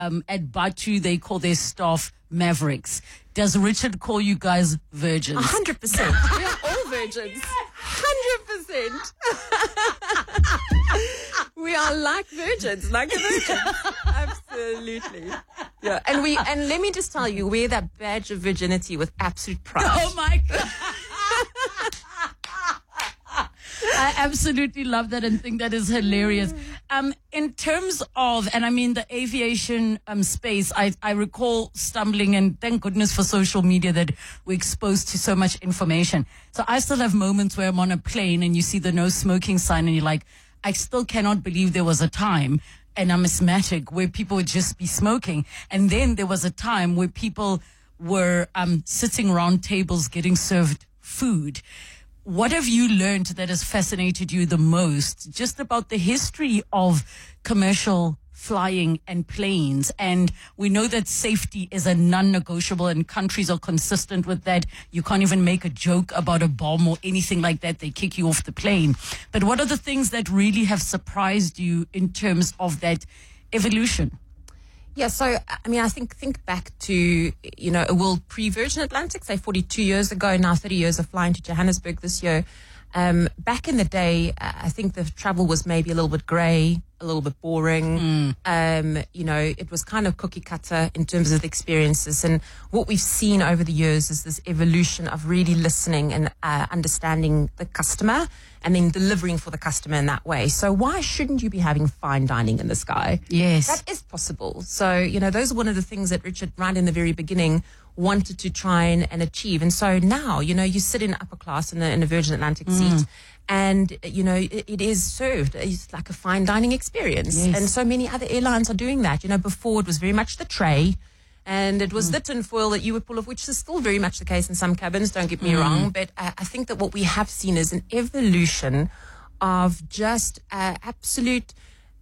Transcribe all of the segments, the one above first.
at Batu, they call their staff mavericks. Does Richard call you guys virgins? 100%. We are all virgins. 100%. We are like virgins, like a virgin. Absolutely. Yeah. And let me just tell you, wear that badge of virginity with absolute pride. Oh my God. I absolutely love that and think that is hilarious. In terms of, and I mean the aviation space, I recall stumbling, and thank goodness for social media that we're exposed to so much information. So I still have moments where I'm on a plane and you see the no smoking sign and you're like, I still cannot believe there was a time, and I'm asthmatic, where people would just be smoking. And then there was a time where people were sitting around tables getting served food. What have you learned that has fascinated you the most just about the history of commercial flying and planes? And we know that safety is a non-negotiable, and countries are consistent with that. You can't even make a joke about a bomb or anything like that. They kick you off the plane. But what are the things that really have surprised you in terms of that evolution? Yeah, so, I mean, I think back to, a world pre-Virgin Atlantic, say 42 years ago, now 30 years of flying to Johannesburg this year. Back in the day, I think the travel was maybe a little bit grey, a little bit boring. It was kind of cookie cutter in terms of the experiences. And what we've seen over the years is this evolution of really listening and understanding the customer and then delivering for the customer in that way. So why shouldn't you be having fine dining in the sky? Yes. That is possible. So, those are one of the things that Richard, right in the very beginning, wanted to try and achieve. And so now, you sit in upper class in a Virgin Atlantic seat, and, it is served. It's like a fine dining experience. Yes. And so many other airlines are doing that. Before it was very much the tray, and it was the tin foil that you would pull off, which is still very much the case in some cabins, don't get me wrong. But I think that what we have seen is an evolution of just absolute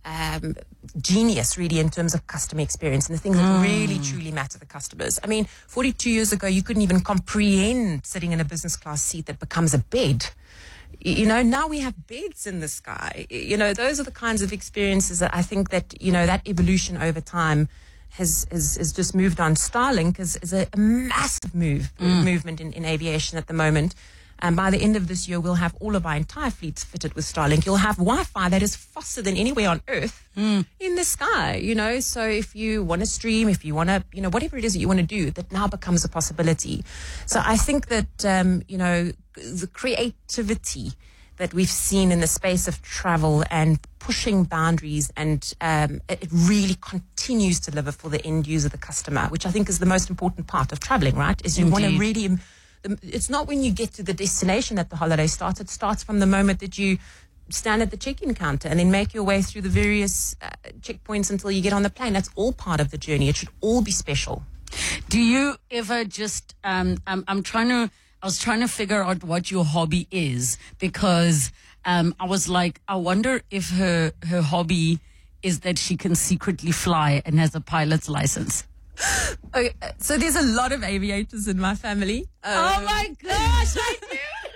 genius, really, in terms of customer experience and the things that really, truly matter to the customers. I mean, 42 years ago, you couldn't even comprehend sitting in a business class seat that becomes a bed. Now we have beds in the sky. Those are the kinds of experiences that I think that, that evolution over time has just moved on. Starlink is a massive movement in aviation at the moment. And by the end of this year, we'll have all of our entire fleets fitted with Starlink. You'll have Wi-Fi that is faster than anywhere on Earth in the sky, So if you want to stream, if you want to, whatever it is that you want to do, that now becomes a possibility. So I think that, the creativity that we've seen in the space of travel and pushing boundaries, and it really continues to deliver for the end user, the customer, which I think is the most important part of traveling, right? Is you want to really... It's not when you get to the destination that the holiday starts. It starts from the moment that you stand at the check-in counter and then make your way through the various checkpoints until you get on the plane. That's all part of the journey. It should all be special. Do you ever just, I was trying to figure out what your hobby is, because I was like, I wonder if her hobby is that she can secretly fly and has a pilot's license. Okay, so there's a lot of aviators in my family. Oh my gosh, I do.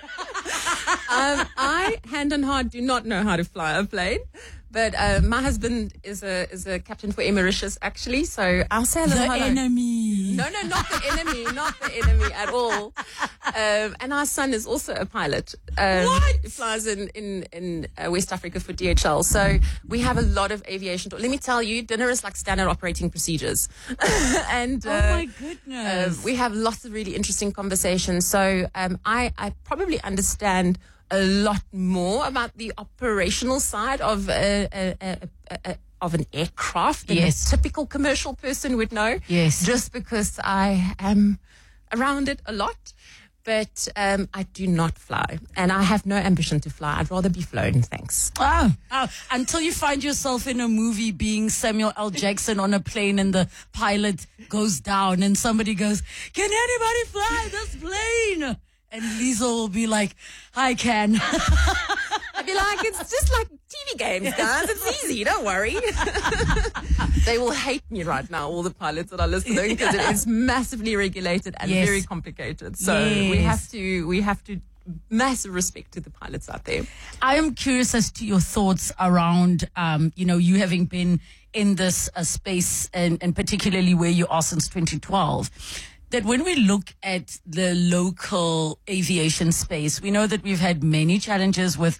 I, hand on heart, do not know how to fly a plane. But my husband is a captain for Air Mauritius, actually. So I'll say a little hello. The enemy. No, not the enemy. Not the enemy at all. And our son is also a pilot. What? He flies in West Africa for DHL. So we have a lot of aviation. Let me tell you, dinner is like standard operating procedures. And oh my goodness. we have lots of really interesting conversations. So I probably understand a lot more about the operational side of an aircraft than a typical commercial person would know. Yes. Just because I am around it a lot. But I do not fly, and I have no ambition to fly. I'd rather be flown, thanks. Oh, until you find yourself in a movie being Samuel L. Jackson on a plane and the pilot goes down and somebody goes, "Can anybody fly this plane?" And Liesl will be like, "I can." I'd be like, "It's just like TV games, guys. It's easy. Don't worry." They will hate me right now, all the pilots that are listening, because it is massively regulated and very complicated. So we have to massive respect to the pilots out there. I am curious as to your thoughts around, you having been in this space, and particularly where you are since 2012, that when we look at the local aviation space, we know that we've had many challenges with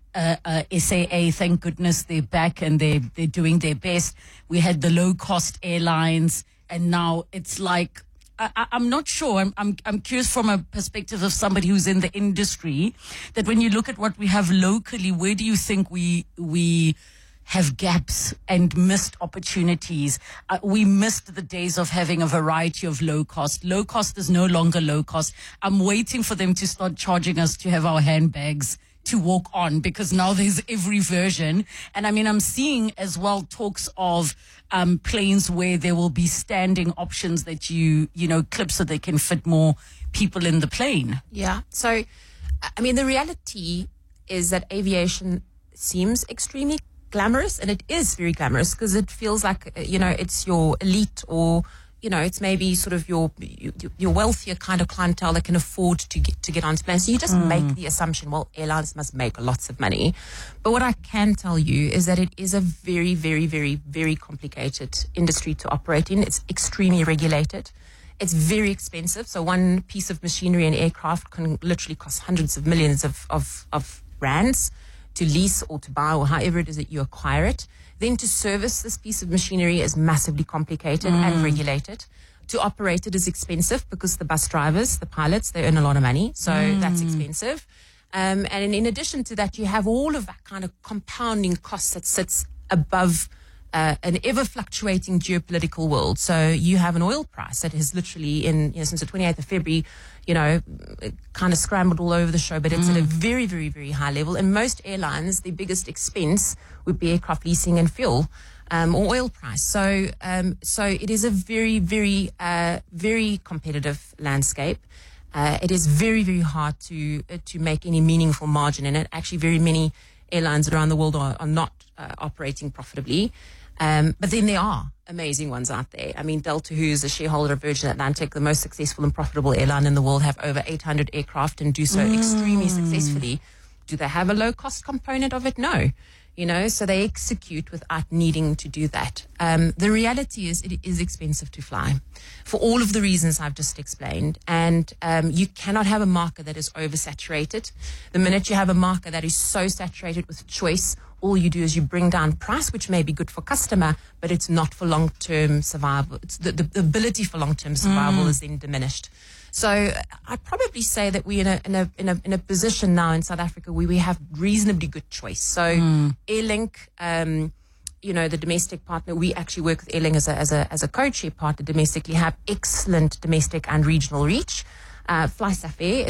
SAA. Thank goodness they're back and they're doing their best. We had the low cost airlines, and now it's like, I'm not sure. I'm curious from a perspective of somebody who's in the industry, that when you look at what we have locally, where do you think we have gaps and missed opportunities? We missed the days of having a variety of low cost. Low cost is no longer low cost. I'm waiting for them to start charging us to have our handbags to walk on, because now there's every version. And I mean, I'm seeing as well talks of planes where there will be standing options that you clip so they can fit more people in the plane. Yeah. So, I mean, the reality is that aviation seems extremely glamorous, and it is very glamorous because it feels like, it's your elite, or, it's maybe sort of your wealthier kind of clientele that can afford to get onto planes. So you just make the assumption, well, airlines must make lots of money. But what I can tell you is that it is a very, very, very, very complicated industry to operate in. It's extremely regulated. It's very expensive. So one piece of machinery and aircraft can literally cost hundreds of millions of rands to lease or to buy, or however it is that you acquire it. Then to service this piece of machinery is massively complicated and regulated. To operate it is expensive because the bus drivers, the pilots, they earn a lot of money. So that's expensive. And in addition to that, you have all of that kind of compounding cost that sits above an ever-fluctuating geopolitical world. So you have an oil price that has literally, since the 28th of February, kind of scrambled all over the show, but it's at a very, very, very high level. And most airlines, their biggest expense would be aircraft leasing and fuel, or oil price. So it is a very, very, very competitive landscape. It is very, very hard to make any meaningful margin in it. Actually, very many airlines around the world are not operating profitably. But then there are amazing ones out there. I mean, Delta, who's a shareholder of Virgin Atlantic, the most successful and profitable airline in the world, have over 800 aircraft and do so extremely successfully. Do they have a low-cost component of it? No. So they execute without needing to do that. The reality is it is expensive to fly for all of the reasons I've just explained. And you cannot have a market that is oversaturated. The minute you have a market that is so saturated with choice, all you do is you bring down price, which may be good for customer, but it's not for long-term survival. It's the ability for long-term survival is then diminished. So I'd probably say that we're in a position now in South Africa where we have reasonably good choice. So Airlink, the domestic partner, we actually work with Airlink as a code-share partner domestically, have excellent domestic and regional reach. FlySafair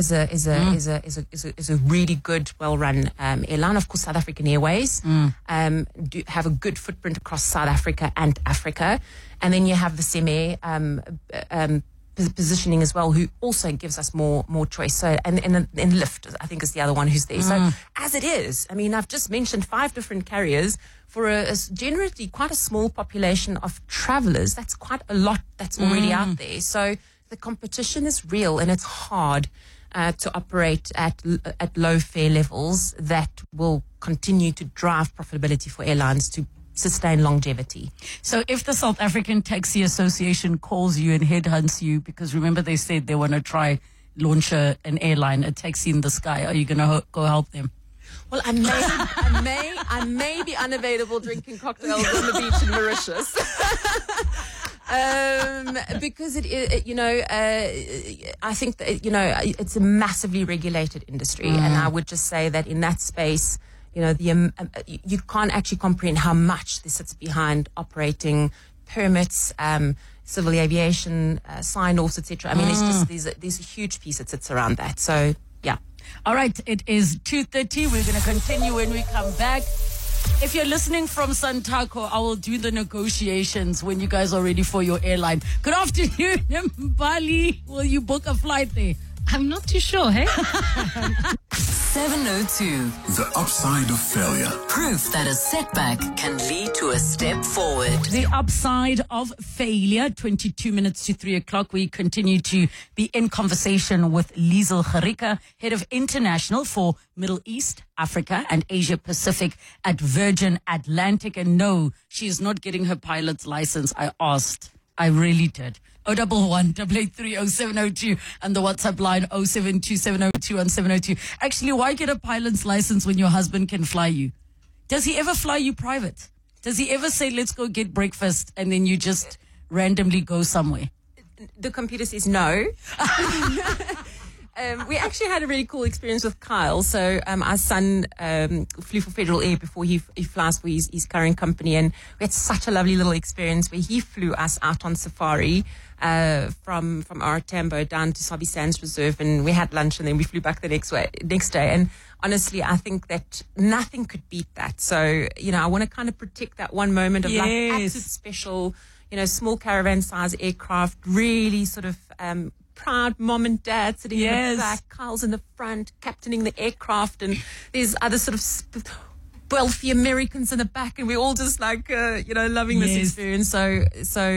is a really good, well-run airline. Of course, South African Airways do have a good footprint across South Africa and Africa, and then you have the Semair positioning as well, who also gives us more choice. So and Lyft, I think, is the other one who's there. So as it is, I mean, I've just mentioned 5 different carriers for a generally quite a small population of travelers. That's quite a lot that's already out there. So the competition is real, and it's hard to operate at low fare levels that will continue to drive profitability for airlines to sustain longevity. So if the South African Taxi Association calls you and headhunts you, because remember they said they want to try launch an airline, a taxi in the sky, are you going to go help them? Well, I may be unavailable drinking cocktails on the beach in Mauritius. Because I think that, it's a massively regulated industry. And I would just say that in that space, you can't actually comprehend how much this sits behind operating permits, civil aviation, sign-offs, etc. I mean, it's just there's a huge piece that sits around that. So, yeah. All right, it is 2:30. We're going to continue when we come back. If you're listening from Santaco, I will do the negotiations when you guys are ready for your airline. Good afternoon, Mbali. Will you book a flight there? I'm not too sure, hey? 702. The upside of failure. Proof that a setback can lead to a step forward. The upside of failure, 22 minutes to 3 o'clock. We continue to be in conversation with Liesl Gericke, Head of International for Middle East, Africa and Asia Pacific at Virgin Atlantic. And no, she is not getting her pilot's license. I asked. I really did. 011-883-0702 and the WhatsApp line 072-702-1702. Actually, why get a pilot's license when your husband can fly you? Does he ever fly you private? Does he ever say, let's go get breakfast, and then you just randomly go somewhere? The computer says no. We actually had a really cool experience with Kyle. So our son flew for Federal Air before he flies for his current company, and we had such a lovely little experience where he flew us out on safari from our Tambo down to Sabi Sands Reserve, and we had lunch, and then we flew back the next day. And honestly, I think that nothing could beat that. So, I want to kind of protect that one moment of like absolute special, small caravan size aircraft, really sort of proud mom and dad sitting in the back, Kyle's in the front, captaining the aircraft, and there's other sort of wealthy Americans in the back, and we're all just like, loving this experience. So,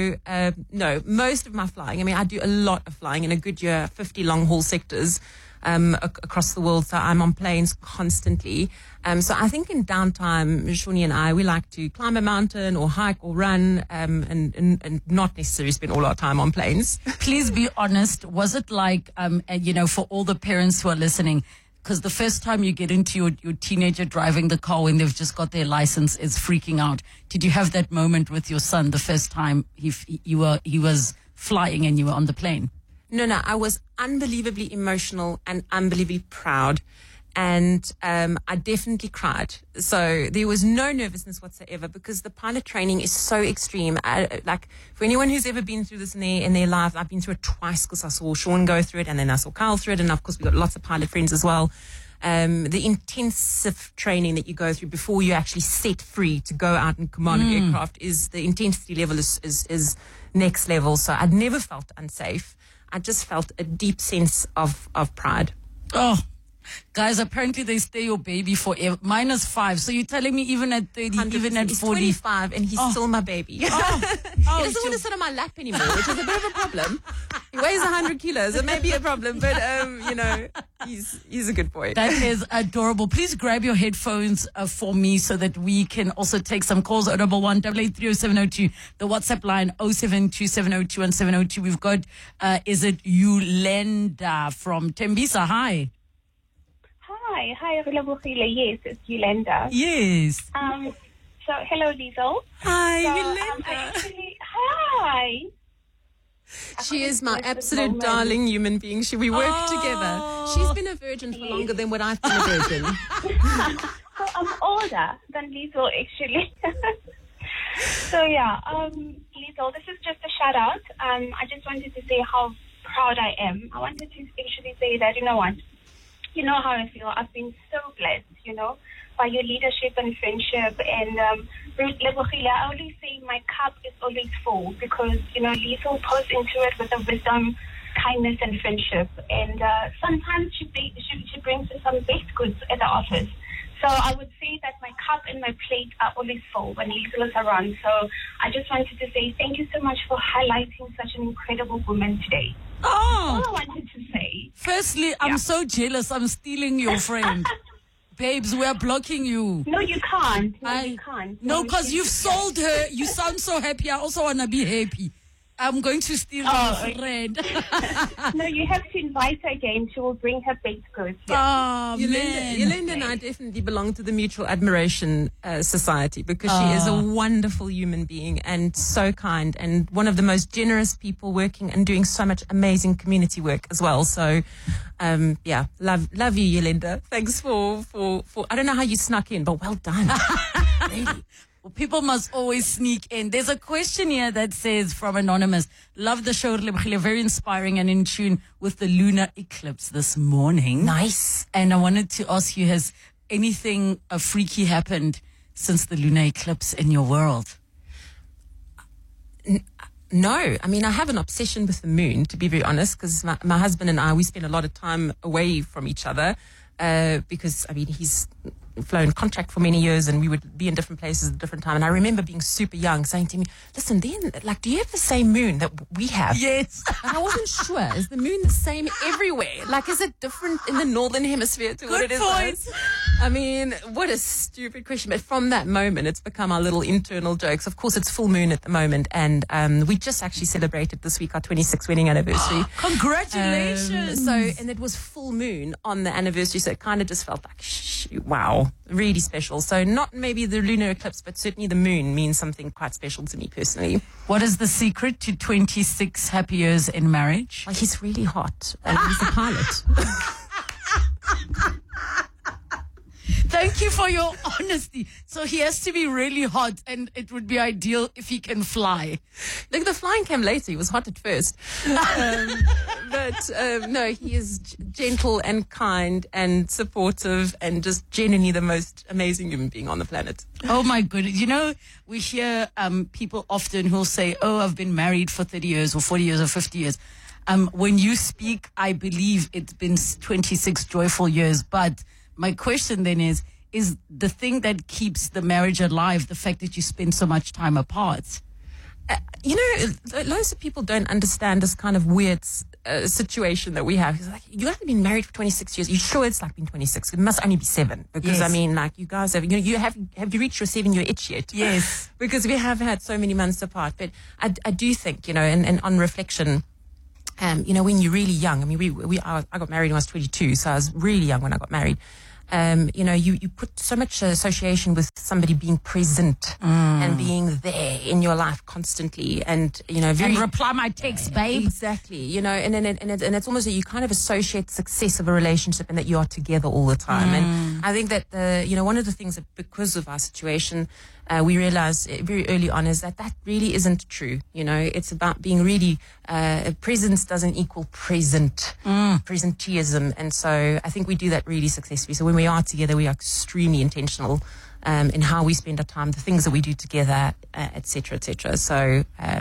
no, most of my flying, I do a lot of flying in a good year, 50 long haul sectors across the world. So I'm on planes constantly. So I think in downtime, Shawnee and I, we like to climb a mountain or hike or run, and not necessarily spend all our time on planes. Please be honest. Was it like, for all the parents who are listening, because the first time you get into your teenager driving the car when they've just got their license is freaking out. Did you have that moment with your son the first time he was flying and you were on the plane? No, I was unbelievably emotional and unbelievably proud. And I definitely cried. So there was no nervousness whatsoever because the pilot training is so extreme. Like for anyone who's ever been through this in their life, I've been through it twice because I saw Sean go through it and then I saw Kyle through it. And of course, we've got lots of pilot friends as well. The intensive training that you go through before you actually set free to go out and command an aircraft the intensity level is next level. So I'd never felt unsafe. I just felt a deep sense of pride. Oh, guys, apparently they stay your baby forever. -5. So you're telling me even at 30, even at 40. He's 25 and he's still my baby. He doesn't want to sit on my lap anymore, which is a bit of a problem. He weighs 100 kilos. It may be a problem, but, he's a good boy. That is adorable. Please grab your headphones for me so that we can also take some calls. 011-883-0702. The WhatsApp line 072-702-1702. We've got, is it Yolanda from Tembisa? Hi, Relabogile. Yes, it's Yolanda. Yes. So hello, Liesl. Hi, So, Yolanda. Hi. She is my absolute darling human being. We work together. She's been a virgin for longer than what I've been a virgin. So I'm older than Liesl, actually. So yeah, Liesl, this is just a shout out. I just wanted to say how proud I am. I wanted to actually say that, you know what? You know how I feel. I've been so blessed, by your leadership and friendship. And Lebohile, I always say my cup is always full because, Liesl pours into it with the wisdom, kindness, and friendship. And sometimes she brings us some baked goods at the office. So I would say that my cup and my plate are always full when Liesl is around. So I just wanted to say thank you so much for highlighting such an incredible woman today. Oh, all I wanted to say. Firstly, I'm so jealous. I'm stealing your friend. Babes, we're blocking you. No, you can't. You can't. No, because you've sold her. You sound so happy. I also want to be happy. I'm going to steal your friend. No, you have to invite her again. She will bring her baked goods. Yeah. Oh, Yolanda and I definitely belong to the Mutual Admiration Society because she is a wonderful human being and so kind and one of the most generous people working and doing so much amazing community work as well. So, love you, Yolanda. Thanks for I don't know how you snuck in, but well done. Really. People must always sneak in. There's a question here that says from Anonymous, love the show, very inspiring and in tune with the lunar eclipse this morning. Nice. And I wanted to ask you, has anything freaky happened since the lunar eclipse in your world? No. I mean, I have an obsession with the moon, to be very honest, because my husband and I, we spend a lot of time away from each other. because, I mean, he's flown contract for many years and we would be in different places at different time. And I remember being super young saying to me, listen, then, like, do you have the same moon that we have? Yes. And I wasn't sure. Is the moon the same everywhere? Like, is it different in the northern hemisphere to what it is? point. I mean, what a stupid question. But from that moment, it's become our little internal jokes. Of course, it's full moon at the moment. And we just actually celebrated this week our 26th wedding anniversary. Congratulations. And it was full moon on the anniversary. So it kind of just felt like, wow, really special. So not maybe the lunar eclipse, but certainly the moon means something quite special to me personally. What is the secret to 26 happy years in marriage? Well, he's really hot and he's a pilot. Thank you for your honesty. So he has to be really hot, and it would be ideal if he can fly. Look, the flying came later. He was hot at first. No, he is gentle and kind and supportive and just genuinely the most amazing human being on the planet. Oh, my goodness. You know, we hear people often who'll say, oh, I've been married for 30 years or 40 years or 50 years. When you speak, I believe it's been 26 joyful years. But my question then is the thing that keeps the marriage alive the fact that you spend so much time apart? Loads of people don't understand this kind of weird situation that we have. It's like, you haven't been married for 26 years. You sure it's like been 26? It must only be 7. Because, yes. I mean, like, you guys have you reached your 7-year itch yet? Yes. Because we have had so many months apart. But I do think, and on reflection, when you're really young, I mean, I got married when I was 22, so I was really young when I got married. You put so much association with somebody being present and being there in your life constantly, and and reply my text, babe. Exactly, and it's almost that you kind of associate success of a relationship and that you are together all the time. And I think that one of the things that because of our situation, we realized very early on is that really isn't true. It's about being really presence doesn't equal presenteeism, and so I think we do that really successfully. So when we are together, we are extremely intentional in how we spend our time, the things that we do together, et cetera, et cetera. So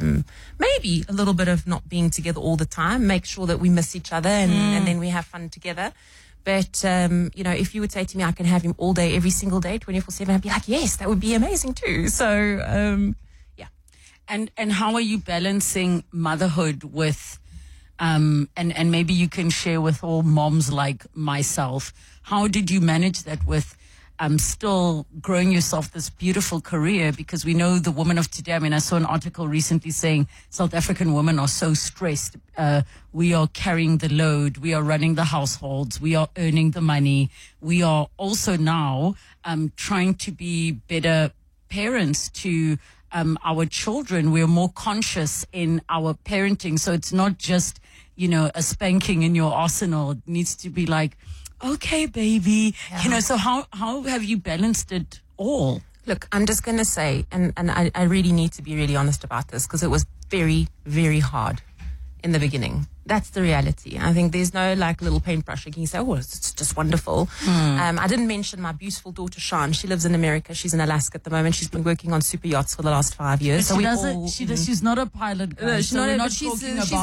maybe a little bit of not being together all the time, make sure that we miss each other and then we have fun together. But, if you would say to me, I can have him all day, every single day, 24/7, I'd be like, yes, that would be amazing too. So, yeah. And how are you balancing motherhood with, and maybe you can share with all moms like myself, how did you manage that with still growing yourself this beautiful career? Because we know the women of today, I mean, I saw an article recently saying South African women are so stressed. We are carrying the load. We are running the households. We are earning the money. We are also now trying to be better parents to our children. We're more conscious in our parenting. So it's not just, a spanking in your arsenal. It needs to be like, okay, baby. Yeah. So how have you balanced it all? Look, I'm just going to say, and I really need to be really honest about this because it was very, very hard in the beginning. That's the reality. I think there's no little paintbrush. You can say, oh, it's just wonderful. I didn't mention my beautiful daughter, Shan. She lives in America. She's in Alaska at the moment. She's been working on super yachts for the last 5 years. She's not a pilot, guys. No, she's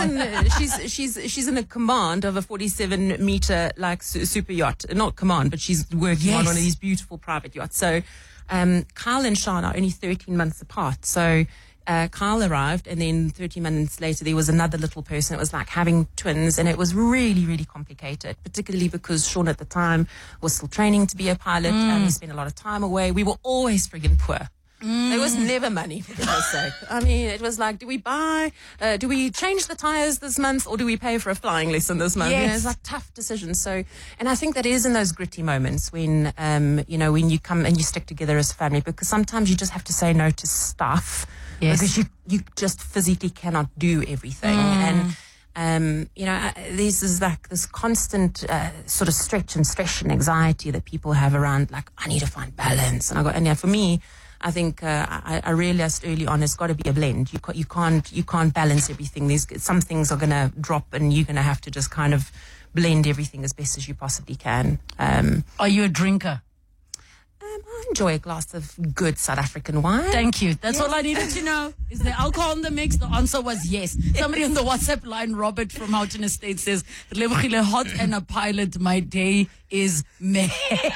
in a command of a 47-meter super yacht. Not command, but she's working on one of these beautiful private yachts. So Kyle and Shan are only 13 months apart. So Kyle arrived, and then 30 minutes later there was another little person. It was like having twins, and it was really, really complicated, particularly because Sean at the time was still training to be a pilot, and he spent a lot of time away. We were always friggin' poor. There was never money, for goodness sake. I mean, it was like, do we change the tires this month, or do we pay for a flying lesson this month? Yes. It's like tough decisions. So, and I think that is in those gritty moments when, when you come and you stick together as a family, because sometimes you just have to say no to stuff. Yes. Because you just physically cannot do everything. And, there's this constant sort of stretch and stress and anxiety that people have around, I need to find balance. And for me, I think I realized early on it's got to be a blend. You can't balance everything. Some things are going to drop, and you're going to have to just kind of blend everything as best as you possibly can. Are you a drinker? enjoy a glass of good South African wine. Thank you. That's all I needed to know. Is there alcohol in the mix? The answer was yes. Somebody on the WhatsApp line, Robert from Houghton Estate, says, Lebogile, hot and a pilot, my day is meh.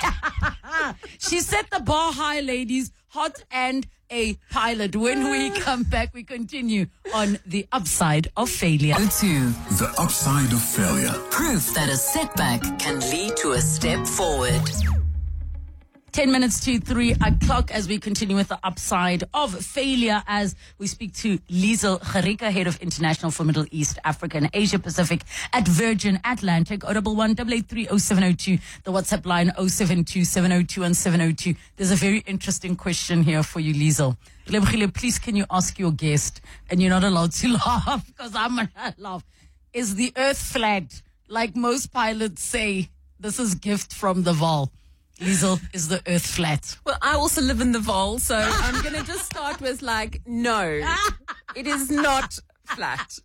She set the bar high, ladies. Hot and a pilot. When we come back, we continue on the upside of failure. Go to The upside of failure. proof that a setback can lead to a step forward. 10 minutes to 3 o'clock as we continue with the upside of failure as we speak to Liesl Gericka, Head of International for Middle East, Africa and Asia Pacific at Virgin Atlantic. 011-883-0702, the WhatsApp line 072-702-1702. There's a very interesting question here for you, Liesl. Lebogile, please can you ask your guest, and you're not allowed to laugh because I'm going to laugh. Is the earth flat? Like most pilots say, this is gift from the Val. Liesl, is the earth flat? Well, I also live in the Vaal, so I'm going to just start with no, it is not flat.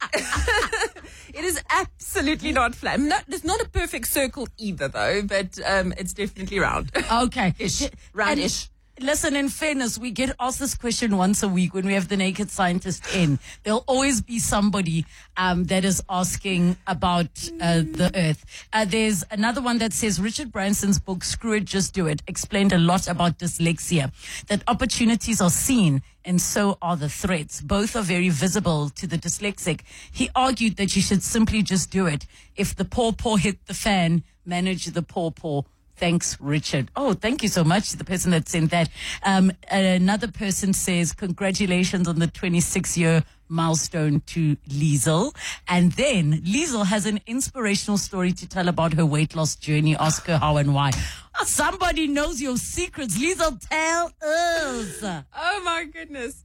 It is absolutely not flat. It's not a perfect circle either, though, but it's definitely round. Okay. Roundish. Listen, in fairness, we get asked this question once a week when we have the Naked Scientist in. There'll always be somebody that is asking about the Earth. There's another one that says, Richard Branson's book, Screw It, Just Do It, explained a lot about dyslexia, that opportunities are seen and so are the threats. Both are very visible to the dyslexic. He argued that you should simply just do it. If the paw hit the fan, manage the paw. Thanks, Richard. Oh, thank you so much, the person that sent that. Another person says, congratulations on the 26-year milestone to Liesl. And then Liesl has an inspirational story to tell about her weight loss journey. Ask her how and why. Oh, somebody knows your secrets. Liesl, tell us. Oh, my goodness.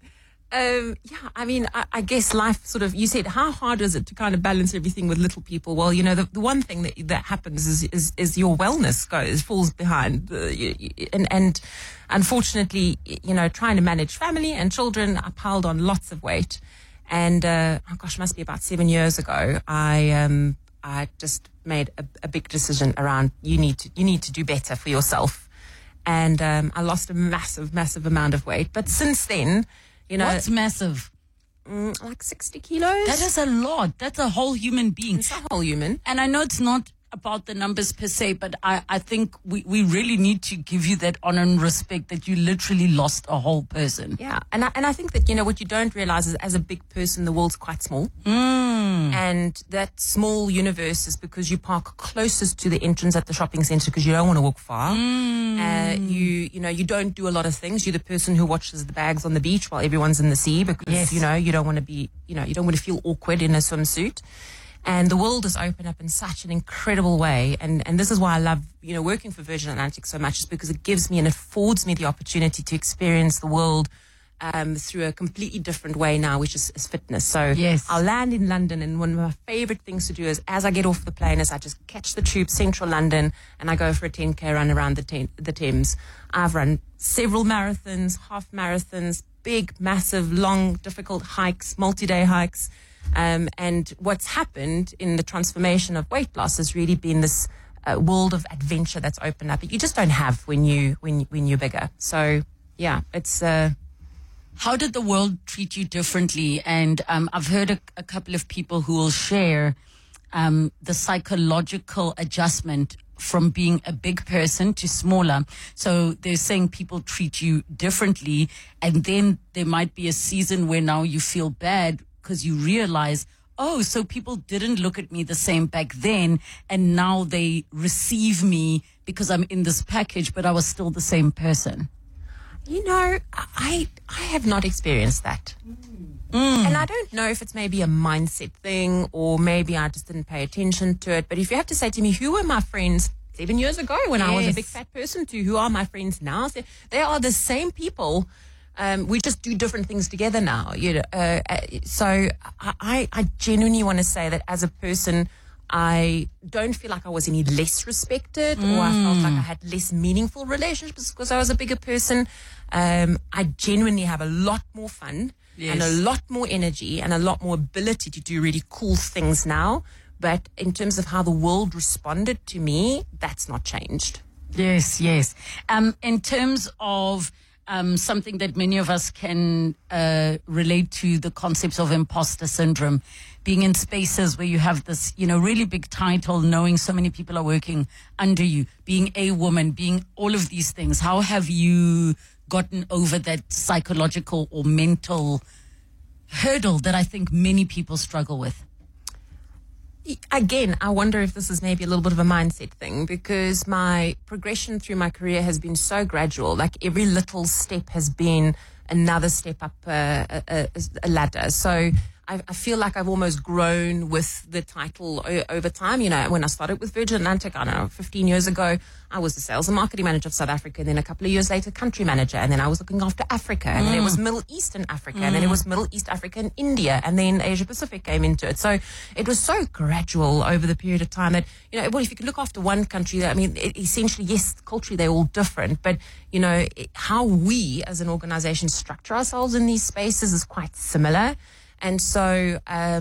I mean, I guess life sort of, you said, how hard is it to kind of balance everything with little people? Well, the one thing that happens is your wellness falls behind. And unfortunately, trying to manage family and children, I piled on lots of weight. And, must be about 7 years ago, I just made a big decision around, you need to do better for yourself. And, I lost a massive amount of weight. But since then, what's massive? Like 60 kilos. That is a lot. That's a whole human being. It's a whole human. And I know it's not about the numbers per se, but I think we really need to give you that honor and respect that you literally lost a whole person. Yeah. And I think that, what you don't realize is as a big person, the world's quite small. And that small universe is because you park closest to the entrance at the shopping center because you don't want to walk far. You don't do a lot of things. You're the person who watches the bags on the beach while everyone's in the sea because, you don't want to be, you don't want to feel awkward in a swimsuit. And the world has opened up in such an incredible way. And this is why I love, working for Virgin Atlantic so much, is because it gives me and affords me the opportunity to experience the world through a completely different way now, which is fitness. So I'll land in London, and one of my favorite things to do is, as I get off the plane, is I just catch the tube, central London, and I go for a 10K run around the Thames. I've run several marathons, half marathons, big, massive, long, difficult hikes, multi-day hikes. And what's happened in the transformation of weight loss has really been this world of adventure that's opened up that you just don't have when you're bigger. So it's. How did the world treat you differently? And I've heard a couple of people who will share the psychological adjustment from being a big person to smaller. So they're saying people treat you differently, and then there might be a season where now you feel bad because you realize, oh, so people didn't look at me the same back then, and now they receive me because I'm in this package, but I was still the same person. I have not experienced that. And I don't know if it's maybe a mindset thing or maybe I just didn't pay attention to it. But if you have to say to me, who were my friends 7 years ago when I was a big fat person to who are my friends now? They are the same people. We just do different things together now. So I genuinely want to say that as a person, I don't feel like I was any less respected or I felt like I had less meaningful relationships because I was a bigger person. I genuinely have a lot more fun and a lot more energy and a lot more ability to do really cool things now. But in terms of how the world responded to me, that's not changed. Yes, yes. In terms of something that many of us can relate to, the concepts of imposter syndrome, being in spaces where you have this, really big title, knowing so many people are working under you, being a woman, being all of these things. How have you gotten over that psychological or mental hurdle that I think many people struggle with? Again, I wonder if this is maybe a little bit of a mindset thing, because my progression through my career has been so gradual. Like every little step has been another step up a ladder. So I feel like I've almost grown with the title over time. When I started with Virgin Atlantic, 15 years ago, I was the sales and marketing manager of South Africa. And then a couple of years later, country manager. And then I was looking after Africa. And then it was Middle Eastern Africa. And then it was Middle East Africa and India. And then Asia Pacific came into it. So it was so gradual over the period of time that, if you could look after one country, essentially, yes, culturally, they're all different. But, how we as an organization structure ourselves in these spaces is quite similar. And so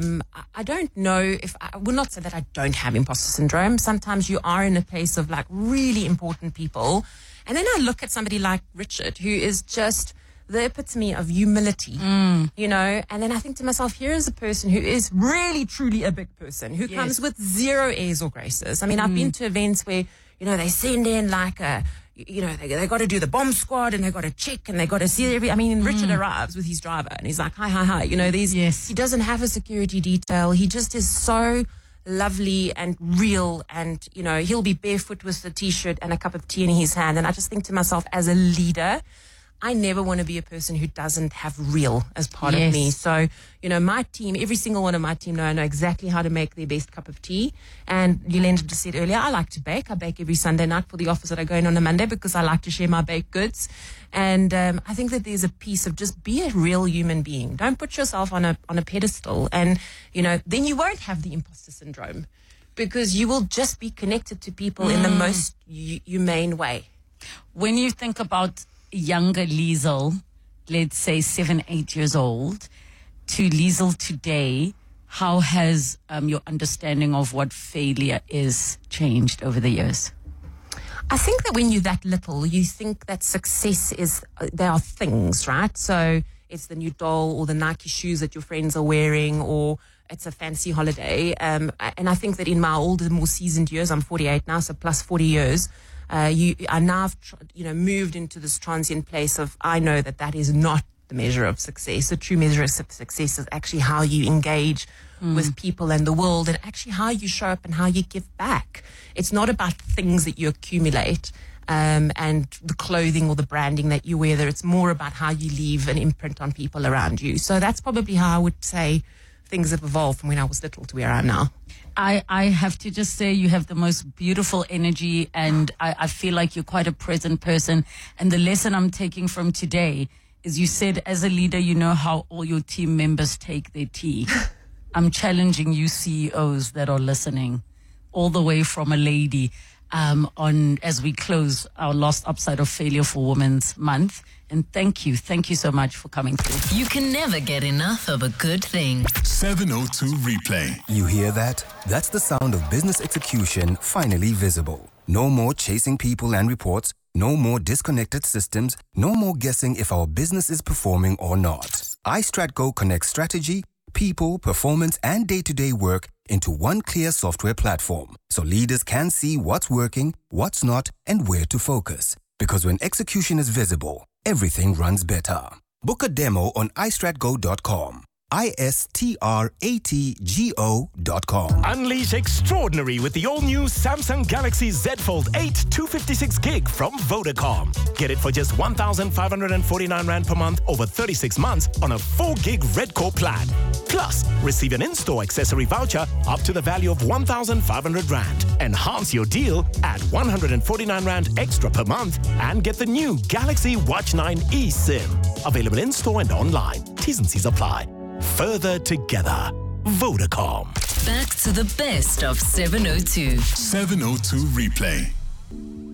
I don't know if I will not say that I don't have imposter syndrome. Sometimes you are in a place of like really important people. And then I look at somebody like Richard, who is just the epitome of humility, and then I think to myself, here is a person who is really, truly a big person, who comes with zero airs or graces. I mean, I've been to events where, they send in like they got to do the bomb squad and they got to check and they got to see Richard arrives with his driver and he's like, hi. He doesn't have a security detail. He just is so lovely and real, and, he'll be barefoot with a t-shirt and a cup of tea in his hand. And I just think to myself, as a leader, I never want to be a person who doesn't have real as part of me. So, my team, every single one of my team I know exactly how to make their best cup of tea. And Yolanda just said earlier, I like to bake. I bake every Sunday night for the office that I go in on a Monday because I like to share my baked goods. And I think that there's a piece of just be a real human being. Don't put yourself on a pedestal. And, then you won't have the imposter syndrome because you will just be connected to people in the most humane way. When you think about younger Liesl, let's say 7, 8 years old, to Liesl today, how has your understanding of what failure is changed over the years? I think that when you're that little, you think that success there are things, right? So it's the new doll or the Nike shoes that your friends are wearing, or it's a fancy holiday. And I think that in my older, more seasoned years, I'm 48 now, so plus 40 years, I now have, moved into this transient place of, I know that is not the measure of success. The true measure of success is actually how you engage with people and the world, and actually how you show up and how you give back. It's not about things that you accumulate and the clothing or the branding that you wear. It's more about how you leave an imprint on people around you. So that's probably how I would say things have evolved from when I was little to where I am now. I have to just say you have the most beautiful energy, and I feel like you're quite a present person. And the lesson I'm taking from today is you said as a leader, you know how all your team members take their tea. I'm challenging you CEOs that are listening, all the way from a lady, as we close our last Upside of Failure for Women's Month. And thank you so much for coming through. You can never get enough of a good thing. 702 Replay. You hear that? That's the sound of business execution finally visible. No more chasing people and reports. No more disconnected systems. No more guessing if our business is performing or not. iStratGo connects strategy, people, performance, and day-to-day work into one clear software platform, so leaders can see what's working, what's not, and where to focus. Because when execution is visible, everything runs better. Book a demo on iStratGo.com. iStratGo.com. Unleash extraordinary with the all-new Samsung Galaxy Z Fold 8 256 gig from Vodacom. Get it for just 1,549 Rand per month over 36 months on a 4 gig Red Core plan. Plus, receive an in-store accessory voucher up to the value of 1,500 Rand. Enhance your deal at 149 Rand extra per month and get the new Galaxy Watch 9 eSIM. Available in-store and online. T's and C's apply. Further together. Vodacom. Back to the best of 702. 702 Replay.